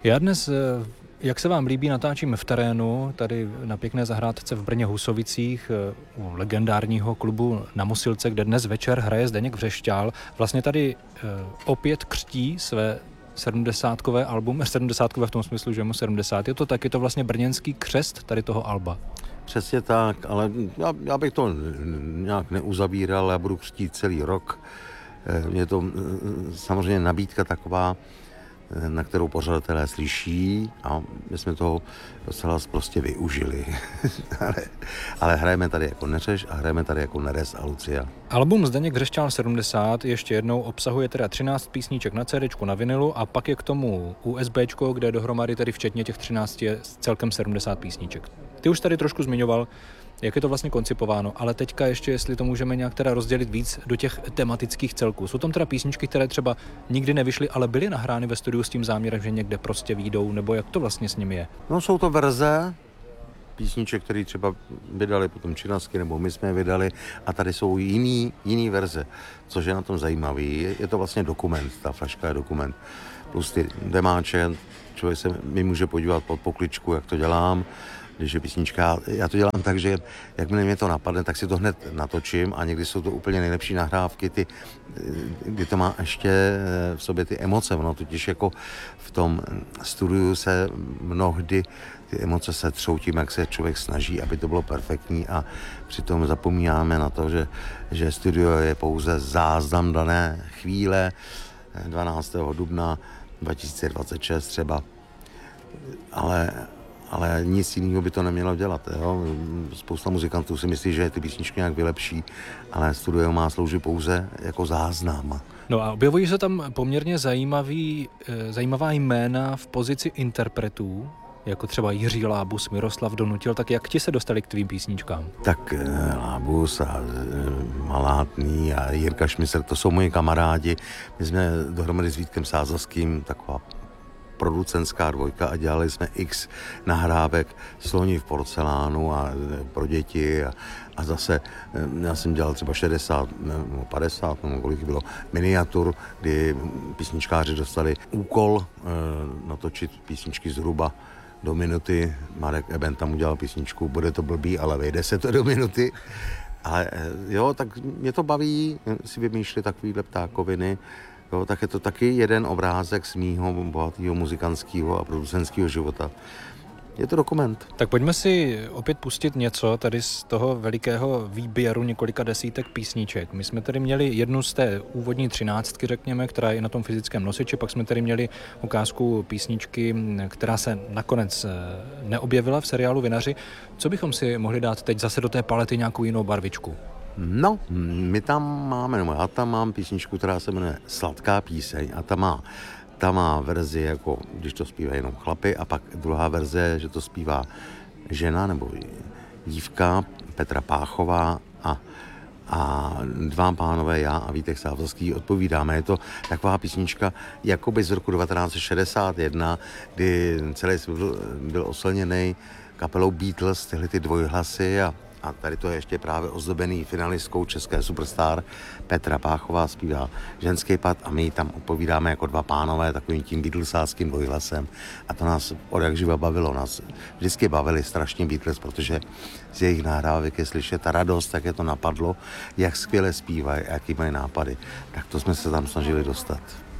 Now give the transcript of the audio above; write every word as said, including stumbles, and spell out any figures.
Já dnes, jak se vám líbí, natáčíme v terénu, tady na pěkné zahrádce v Brně Husovicích u legendárního klubu Na Musilce, kde dnes večer hraje Zdeněk Vřešťál. Vlastně tady opět křtí své sedmdesátkové album, sedmdesátkové v tom smyslu, že mu sedmdesát. Je to tak, je to vlastně brněnský křest tady toho alba. Přesně tak, ale já, já bych to nějak neuzavíral, já budu křtít celý rok. Je to samozřejmě nabídka taková, na kterou pořadatelé slyší a my jsme toho docela prostě využili. ale, ale hrajeme tady jako Neřeš a hrajeme tady jako Neres a Lucia. Album Zdeněk Vřešťál sedmdesát ještě jednou obsahuje teda třináct písniček na CDčku, na vinilu a pak je k tomu USBčko, kde dohromady tedy včetně těch třinácti je celkem sedmdesát písniček. Ty už tady trošku zmiňoval, jak je to vlastně koncipováno, ale teďka ještě, jestli to můžeme nějak teda rozdělit víc do těch tematických celků. Jsou tam teda písničky, které třeba nikdy nevyšly, ale byly nahrány ve studiu s tím záměrem, že někde prostě výjdou, nebo jak to vlastně s nimi je? No jsou to verze písniček, které třeba vydali potom Činasky, nebo my jsme je vydali a tady jsou jiný, jiný verze, což je na tom zajímavý. Je to vlastně dokument, ta flaška je dokument. Plus ty demáče, člověk se mi může podívat pod pokličku, jak to dělám. Když je písnička, já to dělám tak, že jakmile mě to napadne, tak si to hned natočím a někdy jsou to úplně nejlepší nahrávky, ty, kdy to má ještě v sobě ty emoce, no totiž jako v tom studiu se mnohdy ty emoce se třou tím, jak se člověk snaží, aby to bylo perfektní a přitom zapomínáme na to, že, že studio je pouze záznam dané chvíle dvanáctého dubna dva tisíce dvacet šest třeba, ale ale nic jiného by to nemělo dělat. Jo? Spousta muzikantů si myslí, že ty písničky nějak vylepší, ale studio má sloužit pouze jako záznam. No a objevují se tam poměrně zajímavý, zajímavá jména v pozici interpretů, jako třeba Jiří Lábus, Miroslav Donutil, tak jak ti se dostali k tvým písničkám? Tak Lábus a Malátný a Jirka Šmisr, to jsou moji kamarádi. My jsme dohromady s Vítkem Sázavským taková producentská dvojka a dělali jsme x nahrávek Sloni v porcelánu a pro děti a, a zase já jsem dělal třeba šedesát nebo padesát, nebo kolik bylo miniatur, kdy písničkáři dostali úkol e, natočit písničky zhruba do minuty. Marek Eben tam udělal písničku Bude to blbý, ale vejde se to do minuty. Ale jo, tak mě to baví si vymýšlet takovýhle ptákoviny. Jo, tak je to taky jeden obrázek z mýho bohatého muzikantského a producentského života. Je to dokument. Tak pojďme si opět pustit něco tady z toho velikého výběru několika desítek písniček. My jsme tady měli jednu z té úvodní třináctky, řekněme, která je na tom fyzickém nosiči, pak jsme tady měli ukázku písničky, která se nakonec neobjevila v seriálu Vinaři. Co bychom si mohli dát teď zase do té palety nějakou jinou barvičku? No, my tam máme, no já tam mám písničku, která se jmenuje Sladká píseň a ta má, ta má verzi, jako když to zpívají jenom chlapy a pak druhá verze, že to zpívá žena nebo dívka Petra Páchová a, a dva pánové, já a Vítek Sávovský odpovídáme. Je to taková písnička jakoby z roku devatenáct set šedesát jedna, kdy celý svět byl, byl oslněný kapelou Beatles, tyhle ty dvojhlasy a A tady to je ještě právě ozdobený finalistkou České Superstar. Petra Páchová zpívá ženský pad a my tam odpovídáme jako dva pánové takovým tím beatlesáckým dvojhlasem. A to nás od jak živa bavilo. Nás vždycky bavili strašně Beatles, protože z jejich nahrávek je slyšet ta radost, tak je to napadlo, jak skvěle zpívají, jaký mají nápady. Tak to jsme se tam snažili dostat.